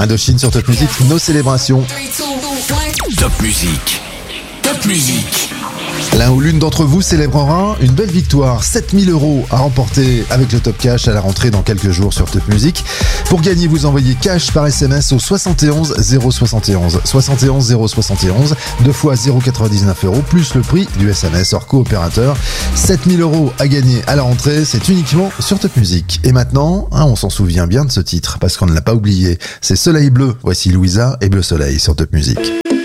Indochine sur Top Music, nos célébrations. Top Music. Top Music. L'un ou l'une d'entre vous célébrera une belle victoire, 7000 € à remporter avec le Top Cash à la rentrée dans quelques jours sur Top Music. Pour gagner, vous envoyez cash par SMS au 71 071. 71 071, 2 fois 0,99 € plus le prix du SMS hors coopérateur. 7000 € à gagner à la rentrée, c'est uniquement sur Top Music. Et maintenant, on s'en souvient bien de ce titre parce qu'on ne l'a pas oublié. C'est Soleil Bleu. Voici Louisa et Bleu Soleil sur Top Music.